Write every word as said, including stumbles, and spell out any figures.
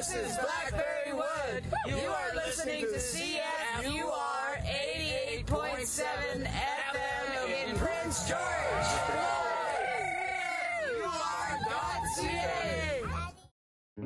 This is Blackberry Wood. You are listening to C F U R eighty-eight point seven F M in Prince George.